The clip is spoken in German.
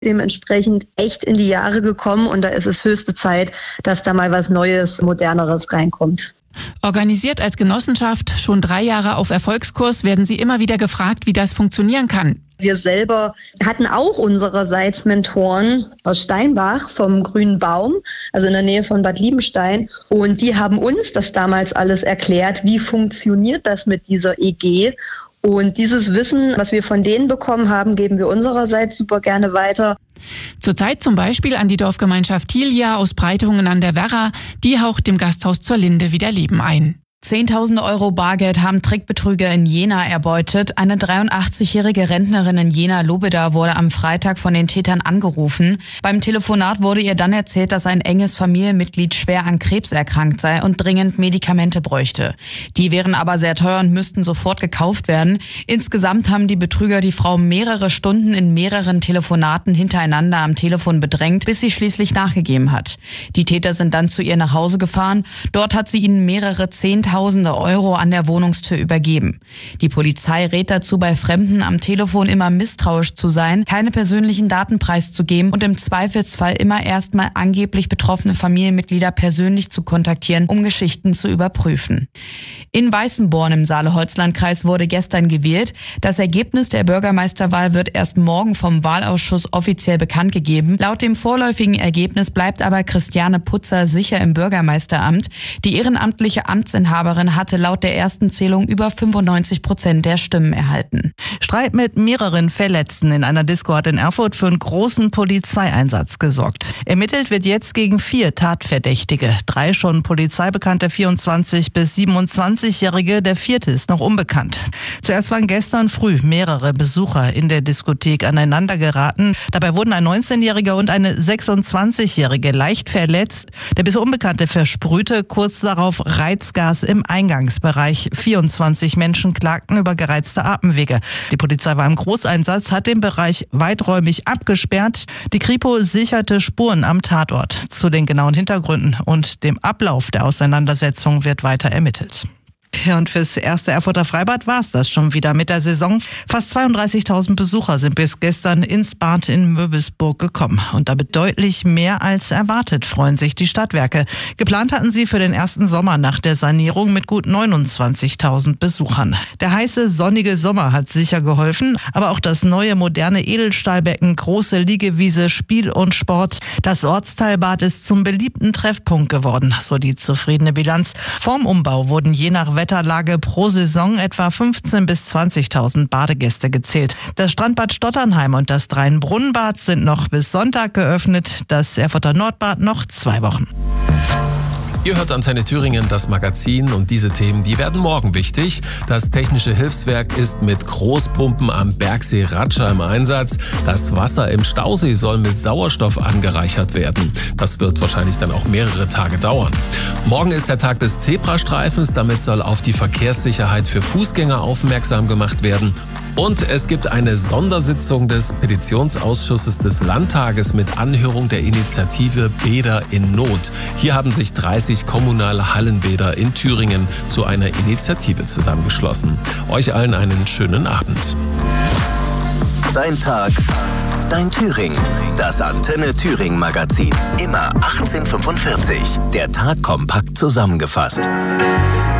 dementsprechend echt in die Jahre gekommen und da ist es höchste Zeit, dass da mal was Neues, Moderneres reinkommt. Organisiert als Genossenschaft, schon 3 Jahre auf Erfolgskurs, werden Sie immer wieder gefragt, wie das funktionieren kann. Wir selber hatten auch unsererseits Mentoren aus Steinbach vom Grünen Baum, also in der Nähe von Bad Liebenstein. Und die haben uns das damals alles erklärt, wie funktioniert das mit dieser EG. Und dieses Wissen, was wir von denen bekommen haben, geben wir unsererseits super gerne weiter. Zurzeit zum Beispiel an die Dorfgemeinschaft Thielia aus Breitungen an der Werra. Die haucht dem Gasthaus zur Linde wieder Leben ein. 10.000 Euro Bargeld haben Trickbetrüger in Jena erbeutet. Eine 83-jährige Rentnerin in Jena-Lobeda wurde am Freitag von den Tätern angerufen. Beim Telefonat wurde ihr dann erzählt, dass ein enges Familienmitglied schwer an Krebs erkrankt sei und dringend Medikamente bräuchte. Die wären aber sehr teuer und müssten sofort gekauft werden. Insgesamt haben die Betrüger die Frau mehrere Stunden in mehreren Telefonaten hintereinander am Telefon bedrängt, bis sie schließlich nachgegeben hat. Die Täter sind dann zu ihr nach Hause gefahren. Dort hat sie ihnen mehrere Zehntausende Euro an der Wohnungstür übergeben. Die Polizei rät dazu, bei Fremden am Telefon immer misstrauisch zu sein, keine persönlichen Daten preiszugeben und im Zweifelsfall immer erstmal angeblich betroffene Familienmitglieder persönlich zu kontaktieren, um Geschichten zu überprüfen. In Weißenborn im Saale-Holzland-Kreis wurde gestern gewählt. Das Ergebnis der Bürgermeisterwahl wird erst morgen vom Wahlausschuss offiziell bekannt gegeben. Laut dem vorläufigen Ergebnis bleibt aber Christiane Putzer sicher im Bürgermeisteramt. Die ehrenamtliche Amtsinhaberin hatte laut der ersten Zählung über 95% der Stimmen erhalten. Streit mit mehreren Verletzten in einer Disco hat in Erfurt für einen großen Polizeieinsatz gesorgt. Ermittelt wird jetzt gegen 4 Tatverdächtige. 3 schon polizeibekannte 24- bis 27-Jährige, der 4. ist noch unbekannt. Zuerst waren gestern früh mehrere Besucher in der Diskothek aneinander geraten. Dabei wurden ein 19-Jähriger und eine 26-Jährige leicht verletzt. Der bisher Unbekannte versprühte kurz darauf Reizgas im Eingangsbereich. 24 Menschen klagten über gereizte Atemwege. Die Polizei war im Großeinsatz, hat den Bereich weiträumig abgesperrt. Die Kripo sicherte Spuren am Tatort. Zu den genauen Hintergründen und dem Ablauf der Auseinandersetzung wird weiter ermittelt. Ja, und fürs erste Erfurter Freibad war es das schon wieder mit der Saison. Fast 32.000 Besucher sind bis gestern ins Bad in Möbelsburg gekommen. Und damit deutlich mehr als erwartet, freuen sich die Stadtwerke. Geplant hatten sie für den ersten Sommer nach der Sanierung mit gut 29.000 Besuchern. Der heiße, sonnige Sommer hat sicher geholfen, aber auch das neue, moderne Edelstahlbecken, große Liegewiese, Spiel und Sport. Das Ortsteilbad ist zum beliebten Treffpunkt geworden, so die zufriedene Bilanz. Vorm Umbau wurden je nach Wetterlage pro Saison etwa 15.000 bis 20.000 Badegäste gezählt. Das Strandbad Stotternheim und das Dreinbrunnenbad sind noch bis Sonntag geöffnet, das Erfurter Nordbad noch 2 Wochen. Ihr hört Antenne Thüringen, das Magazin, und diese Themen, die werden morgen wichtig. Das Technische Hilfswerk ist mit Großpumpen am Bergsee Ratscha im Einsatz. Das Wasser im Stausee soll mit Sauerstoff angereichert werden. Das wird wahrscheinlich dann auch mehrere Tage dauern. Morgen ist der Tag des Zebrastreifens. Damit soll auf die Verkehrssicherheit für Fußgänger aufmerksam gemacht werden. Und es gibt eine Sondersitzung des Petitionsausschusses des Landtages mit Anhörung der Initiative Bäder in Not. Hier haben sich 30 kommunale Hallenbäder in Thüringen zu einer Initiative zusammengeschlossen. Euch allen einen schönen Abend. Dein Tag, dein Thüringen. Das Antenne Thüringen Magazin. Immer 18:45. Der Tag kompakt zusammengefasst.